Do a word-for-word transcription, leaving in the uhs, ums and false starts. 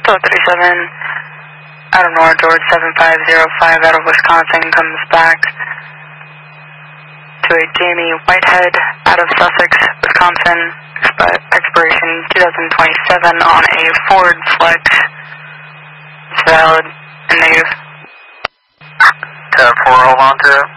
Delta thirty-seven, out of North George seven five zero five out of Wisconsin, comes back to a Jamie Whitehead out of Sussex, Wisconsin, expiration two thousand twenty-seven on a Ford Flex. It's valid and negative. Tab four, hold on to it.